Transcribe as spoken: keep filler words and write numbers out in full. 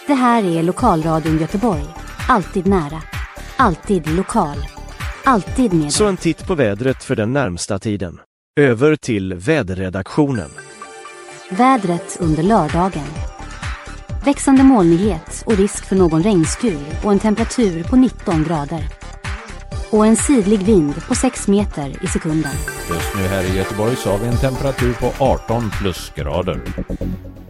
Det här är Lokalradion Göteborg. Alltid nära. Alltid lokal. Alltid med. Så en titt på vädret för den närmsta tiden. Över till väderredaktionen. Vädret under lördagen. Växande molnighet och risk för någon regnskur och en temperatur på nitton grader. Och en sidlig vind på sex meter i sekunden. Just nu här i Göteborg så har vi en temperatur på arton plusgrader.